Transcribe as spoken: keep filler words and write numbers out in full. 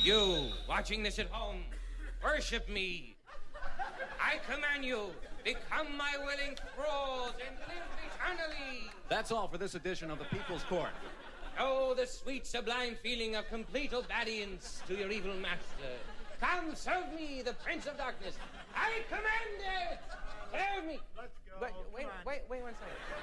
You, watching this at home, worship me. I command you, become my willing thralls and live eternally. That's all for this edition of the People's Court. Oh, the sweet, sublime feeling of complete obedience to your evil master. Come, serve me, the Prince of Darkness. I command it! Serve me. Let's go. Wait, wait, wait, wait one second.